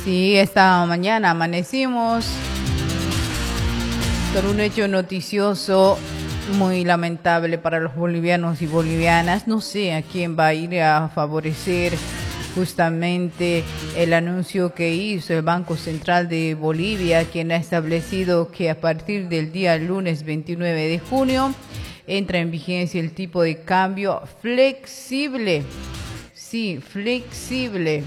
Sí, esta mañana amanecimos con un hecho noticioso muy lamentable para los bolivianos y bolivianas. No sé a quién va a ir a favorecer justamente el anuncio que hizo el Banco Central de Bolivia, quien ha establecido que a partir del día lunes 29 de junio entra en vigencia el tipo de cambio flexible. Sí, flexible.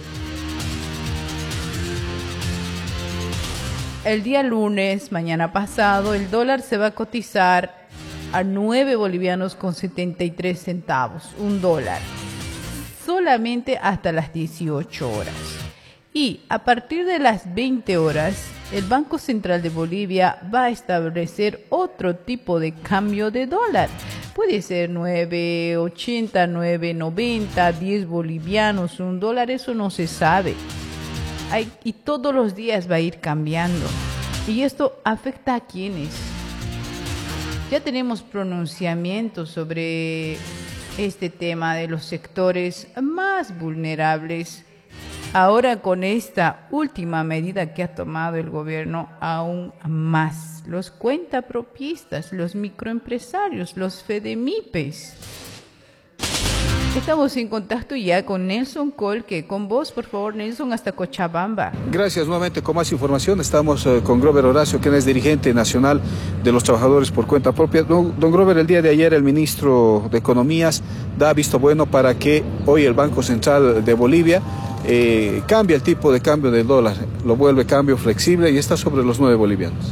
El día lunes, mañana pasado, el dólar se va a cotizar a 9 bolivianos con 73 centavos, un dólar, solamente hasta las 18 horas. Y a partir de las 20 horas, el Banco Central de Bolivia va a establecer otro tipo de cambio de dólar. Puede ser 9.80, 9.90, 10 bolivianos, un dólar, eso no se sabe. Y todos los días va a ir cambiando. Y esto afecta a quienes. Ya tenemos pronunciamientos sobre este tema de los sectores más vulnerables. Ahora con esta última medida que ha tomado el gobierno, aún más. Los cuentapropistas, los microempresarios, los FEDEMIPES. Estamos en contacto ya con Nelson Colque. Con vos, por favor, Nelson, hasta Cochabamba. Gracias nuevamente. Con más información estamos con Grover Horacio, quien es dirigente nacional de los trabajadores por cuenta propia. Don Grover, el día de ayer el ministro de Economías da visto bueno para que hoy el Banco Central de Bolivia cambie el tipo de cambio del dólar, lo vuelve cambio flexible y está sobre los 9 bolivianos.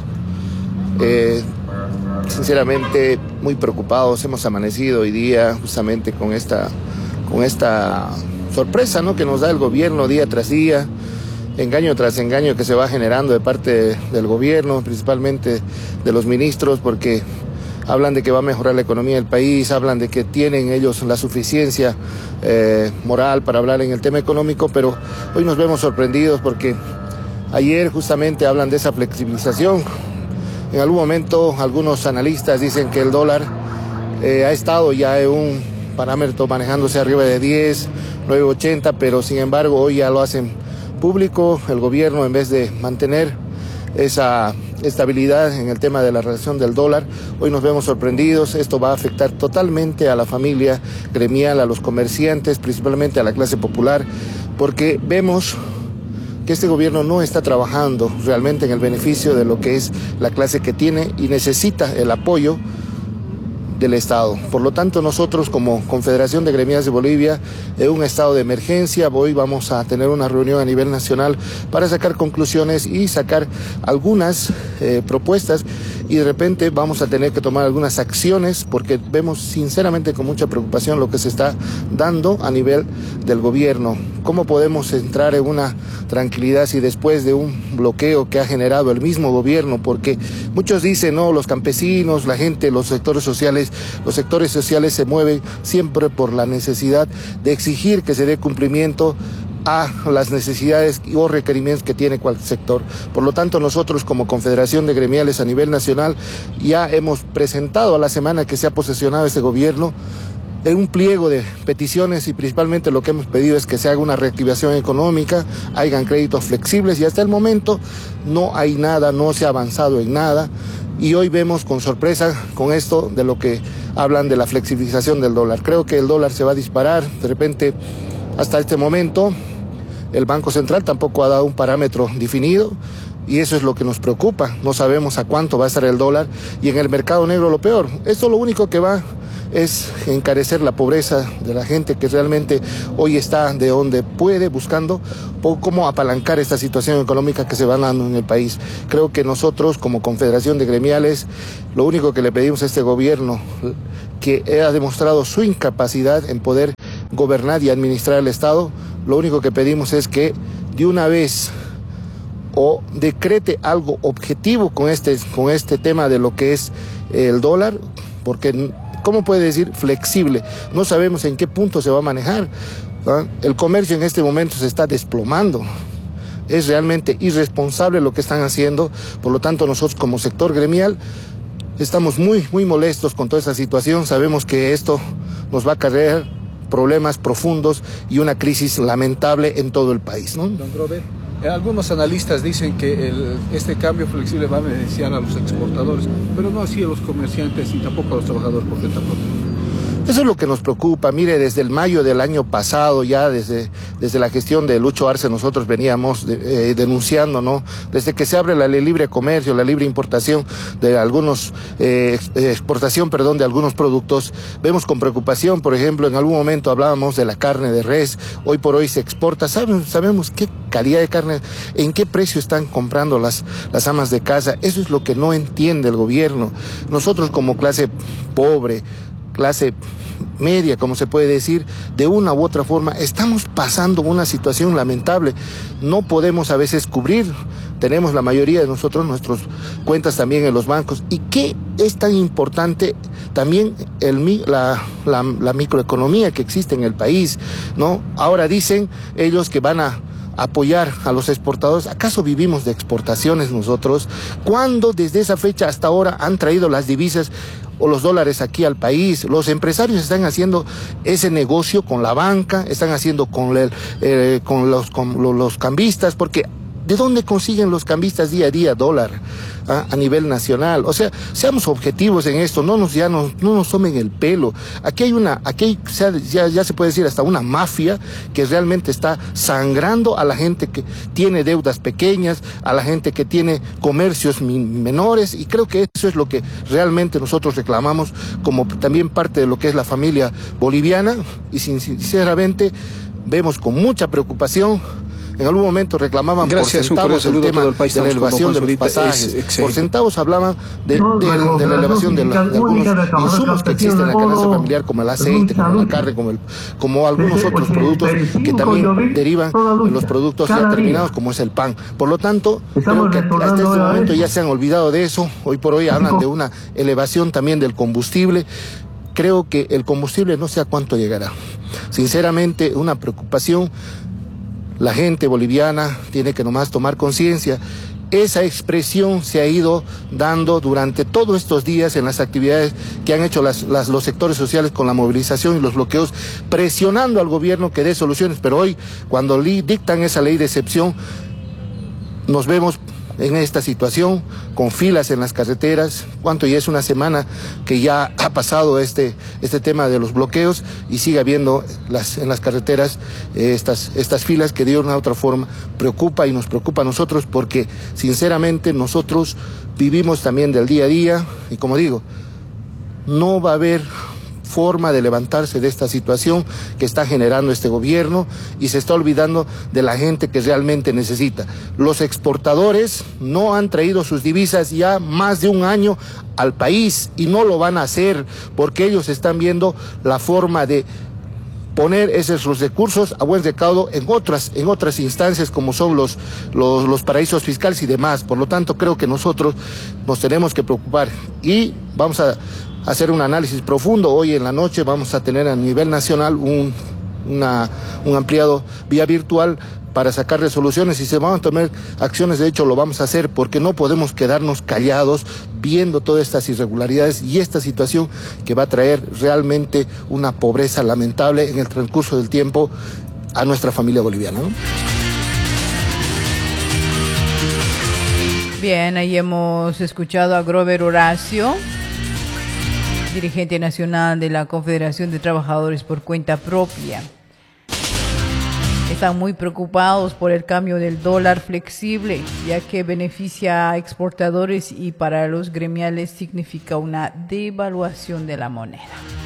Sinceramente, muy preocupados. Hemos amanecido hoy día justamente con esta sorpresa, ¿no?, que nos da el gobierno día tras día, engaño tras engaño que se va generando de parte del gobierno, principalmente de los ministros, porque hablan de que va a mejorar la economía del país, hablan de que tienen ellos la suficiencia moral para hablar en el tema económico, pero hoy nos vemos sorprendidos porque ayer justamente hablan de esa flexibilización. En algún momento algunos analistas dicen que el dólar ha estado ya en un parámetro manejándose arriba de 10, 9.80, pero sin embargo hoy ya lo hacen público. El gobierno, en vez de mantener esa estabilidad en el tema de la relación del dólar, hoy nos vemos sorprendidos. Esto va a afectar totalmente a la familia gremial, a los comerciantes, principalmente a la clase popular, porque vemos que este gobierno no está trabajando realmente en el beneficio de lo que es la clase que tiene y necesita el apoyo del Estado. Por lo tanto, nosotros como Confederación de Gremiales de Bolivia, en un estado de emergencia, hoy vamos a tener una reunión a nivel nacional para sacar conclusiones y sacar algunas propuestas, y de repente vamos a tener que tomar algunas acciones porque vemos sinceramente con mucha preocupación lo que se está dando a nivel del gobierno. ¿Cómo podemos entrar en una tranquilidad si después de un bloqueo que ha generado el mismo gobierno? Porque muchos dicen, no, los campesinos, la gente, los sectores sociales se mueven siempre por la necesidad de exigir que se dé cumplimiento a las necesidades o requerimientos que tiene cualquier sector. Por lo tanto, nosotros como Confederación de Gremiales a nivel nacional ya hemos presentado a la semana que se ha posesionado este gobierno en un pliego de peticiones, y principalmente lo que hemos pedido es que se haga una reactivación económica, hayan créditos flexibles, y hasta el momento no hay nada, no se ha avanzado en nada. Y hoy vemos con sorpresa con esto de lo que hablan de la flexibilización del dólar. Creo que el dólar se va a disparar. De repente, hasta este momento, el Banco Central tampoco ha dado un parámetro definido, y eso es lo que nos preocupa. No sabemos a cuánto va a estar el dólar, y en el mercado negro lo peor. Esto lo único que va es encarecer la pobreza de la gente que realmente hoy está de donde puede, buscando cómo apalancar esta situación económica que se va dando en el país. Creo que nosotros como Confederación de Gremiales, lo único que le pedimos a este gobierno, que ha demostrado su incapacidad en poder gobernar y administrar el Estado, lo único que pedimos es que de una vez o decrete algo objetivo con este tema de lo que es el dólar, porque ¿cómo puede decir flexible? No sabemos en qué punto se va a manejar, ¿no? El comercio en este momento se está desplomando. Es realmente irresponsable lo que están haciendo. Por lo tanto, nosotros como sector gremial estamos muy molestos con toda esta situación. Sabemos que esto nos va a acarrear problemas profundos y una crisis lamentable en todo el país, ¿no? Don Grover, Algunos analistas dicen que este cambio flexible va a beneficiar a los exportadores, pero no así a los comerciantes y tampoco a los trabajadores por cuenta propia. Eso es lo que nos preocupa. Mire, desde el mayo del año pasado, ya desde la gestión de Lucho Arce, nosotros veníamos denunciando, ¿no? Desde que se abre la ley libre comercio, la libre importación de algunos, exportación, perdón, de algunos productos, vemos con preocupación, por ejemplo, en algún momento hablábamos de la carne de res, hoy por hoy se exporta, sabemos qué calidad de carne, en qué precio están comprando las amas de casa. Eso es lo que no entiende el gobierno. Nosotros como clase pobre, clase media, como se puede decir, de una u otra forma, estamos pasando una situación lamentable. No podemos a veces cubrir, tenemos la mayoría de nosotros nuestras cuentas también en los bancos. ¿Y qué es tan importante también la microeconomía que existe en el país, ¿no? Ahora dicen ellos que van a apoyar a los exportadores. ¿Acaso vivimos de exportaciones nosotros? ¿Cuándo desde esa fecha hasta ahora han traído las divisas o los dólares aquí al país? Los empresarios están haciendo ese negocio con la banca, están haciendo con los cambistas, porque ¿de dónde consiguen los cambistas día a día dólar a nivel nacional? O sea, seamos objetivos en esto, no nos tomen el pelo. Aquí ya se puede decir hasta una mafia que realmente está sangrando a la gente que tiene deudas pequeñas, a la gente que tiene comercios menores, y creo que eso es lo que realmente nosotros reclamamos como también parte de lo que es la familia boliviana, y sinceramente vemos con mucha preocupación. En algún momento reclamaban por centavos el tema de la elevación de los pasajes. Por centavos hablaban de la elevación de algunos insumos que existen en la canasta familiar, como el aceite, como la carne, como algunos otros productos que también derivan de los productos ya terminados, como es el pan. Por lo tanto, creo que hasta este momento ya se han olvidado de eso. Hoy por hoy hablan de una elevación también del combustible. Creo que el combustible no sé a cuánto llegará. Sinceramente, una preocupación. La gente boliviana tiene que nomás tomar conciencia. Esa expresión se ha ido dando durante todos estos días en las actividades que han hecho los sectores sociales con la movilización y los bloqueos, presionando al gobierno que dé soluciones. Pero hoy, cuando dictan esa ley de excepción, nos vemos en esta situación, con filas en las carreteras. ¿Cuánto? Ya es una semana que ya ha pasado este tema de los bloqueos y sigue habiendo en las carreteras estas filas que de una u otra forma preocupa y nos preocupa a nosotros, porque sinceramente nosotros vivimos también del día a día y, como digo, no va a haber forma de levantarse de esta situación que está generando este gobierno y se está olvidando de la gente que realmente necesita. Los exportadores no han traído sus divisas ya más de un año al país y no lo van a hacer porque ellos están viendo la forma de poner esos recursos a buen recaudo en otras instancias como son los paraísos fiscales y demás. Por lo tanto, creo que nosotros nos tenemos que preocupar y vamos a hacer un análisis profundo. Hoy en la noche vamos a tener a nivel nacional un ampliado vía virtual para sacar resoluciones y se van a tomar acciones. De hecho, lo vamos a hacer porque no podemos quedarnos callados viendo todas estas irregularidades y esta situación que va a traer realmente una pobreza lamentable en el transcurso del tiempo a nuestra familia boliviana, ¿no? Bien, ahí hemos escuchado a Grover Horacio, dirigente nacional de la Confederación de Trabajadores por Cuenta Propia. Están muy preocupados por el cambio del dólar flexible, ya que beneficia a exportadores y para los gremiales significa una devaluación de la moneda.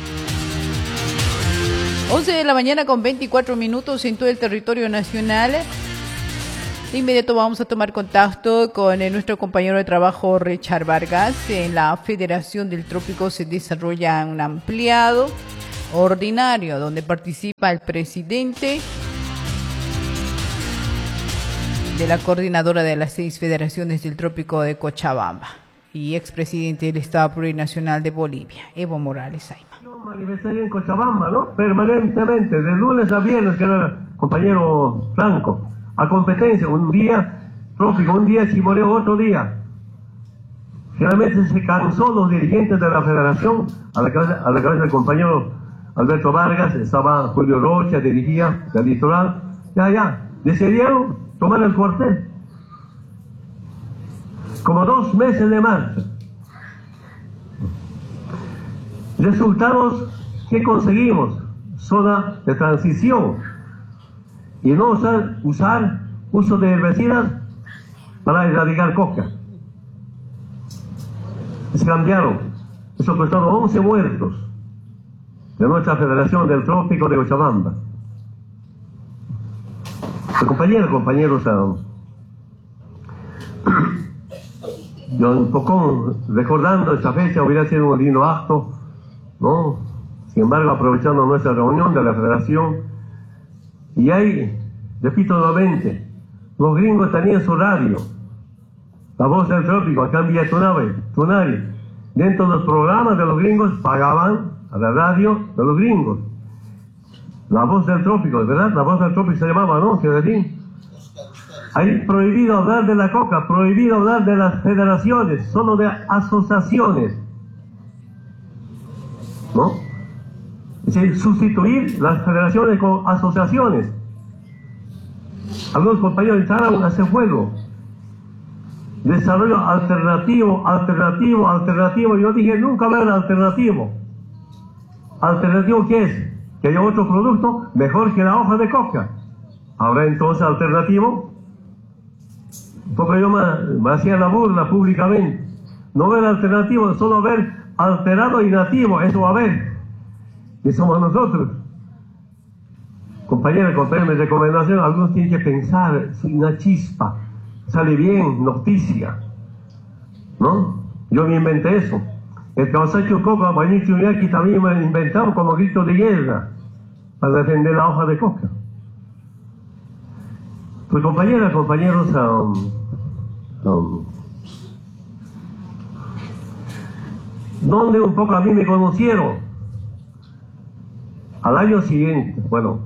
11 de la mañana con 24 minutos en todo el territorio nacional. De inmediato vamos a tomar contacto con nuestro compañero de trabajo Richard Vargas. En la Federación del Trópico se desarrolla un ampliado ordinario donde participa el presidente de la coordinadora de las 6 federaciones del Trópico de Cochabamba y expresidente del Estado Plurinacional de Bolivia, Evo Morales Ayma. Yo manifestaría en Cochabamba, ¿no? Permanentemente, de lunes a viernes, que era el compañero Franco, a competencia, un día Trópico, un día Chimoreo, otro día. Finalmente se cansó los dirigentes de la federación, a la cabeza del compañero Alberto Vargas, estaba Julio Rocha, dirigía del litoral, ya, decidieron tomar el cuartel. Como 2 meses de marcha. Resultados que conseguimos: zona de transición y no usar uso de herbicidas para erradicar coca. Se cambiaron. Eso costó 11 muertos de nuestra Federación del Trópico de Cochabamba. Compañeros, yo un poco recordando esta fecha hubiera sido un lindo acto, ¿no? Sin embargo, aprovechando nuestra reunión de la Federación, y ahí, repito nuevamente, los gringos tenían su radio, La Voz del Trópico, acá en Villa Tunari. Dentro de los programas de los gringos pagaban a la radio de los gringos. La Voz del Trópico, ¿verdad? La Voz del Trópico se llamaba, ¿no? Ahí prohibido hablar de la coca, prohibido hablar de las federaciones, solo de asociaciones, ¿no? Es decir, sustituir las federaciones con asociaciones. Algunos compañeros entraron a ese juego. Desarrollo alternativo. Yo dije, nunca va a haber alternativo. ¿Alternativo qué es? Que haya otro producto mejor que la hoja de coca. ¿Habrá entonces alternativo? Porque yo me hacía la burla públicamente. No ver alternativo, solo ver alterado y nativo. Eso va a haber. Y somos nosotros. Compañeros, mi recomendación: algunos tienen que pensar, una chispa, sale bien, noticia, ¿no? Yo me inventé eso. El Kawasaki Coca, Bañichi Uyaki también me inventamos como grito de guerra para defender la hoja de coca. Pues compañeros, ¿dónde un poco a mí me conocieron? Al año siguiente, bueno,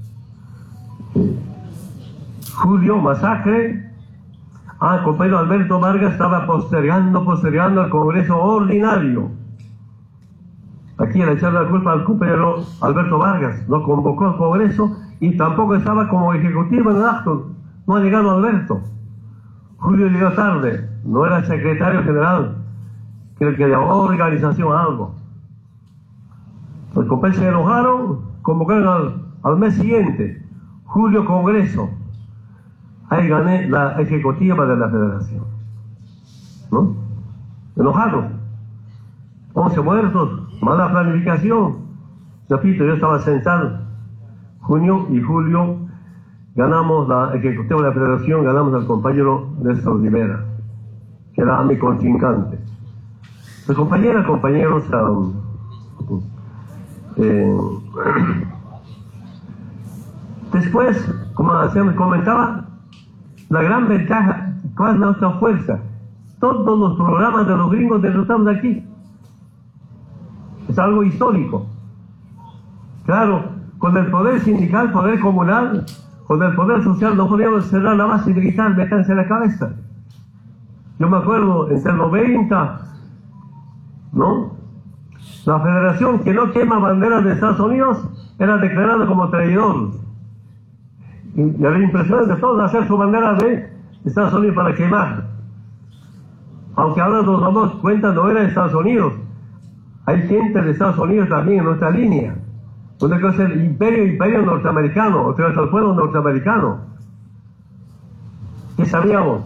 julio, masacre. El compañero Alberto Vargas estaba postergando el Congreso Ordinario. Aquí le echaron la culpa al compañero Alberto Vargas. No convocó al Congreso y tampoco estaba como ejecutivo en el acto. No ha llegado Alberto. Julio llegó tarde. No era secretario general. Creo que llamó organización algo. Los compañeros se enojaron, convocaron al mes siguiente. Julio, Congreso. Ahí gané la ejecutiva de la Federación, ¿no? Enojados. 11 muertos, mala planificación. Repito, yo estaba sentado. Junio y julio ganamos la ejecutiva de la Federación, ganamos al compañero Néstor Rivera, que era mi contrincante. Pues compañeros, después, como se me comentaba, la gran ventaja, ¿cuál es nuestra fuerza? Todos los programas de los gringos derrotamos aquí. Es algo histórico. Claro, con el poder sindical, poder comunal, con el poder social no podíamos cerrar la base militar, meterse en la cabeza. Yo me acuerdo, entre el 90, ¿no? La federación que no quema banderas de Estados Unidos era declarada como traidor. Y la impresión de todos hacer su bandera de Estados Unidos para quemar. Aunque ahora nos damos cuenta, no era de Estados Unidos. Hay gente de Estados Unidos también en nuestra línea. Una cosa es el imperio norteamericano, otra es el pueblo norteamericano. ¿Qué sabíamos?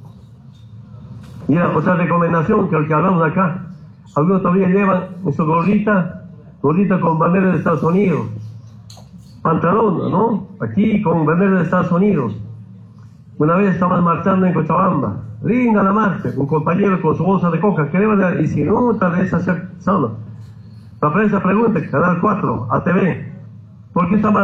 Y otra recomendación que el que hablamos acá. Algunos todavía llevan en su gorrita con bandera de Estados Unidos. Pantalón, ¿no? Aquí con bandera de Estados Unidos. Una vez estábamos marchando en Cochabamba. Linda la marcha, un compañero con su bolsa de coca. ¿Qué le va a dar? Y si no, tal vez hacer solo. La prensa pregunta, Canal 4, ATV, ¿por qué está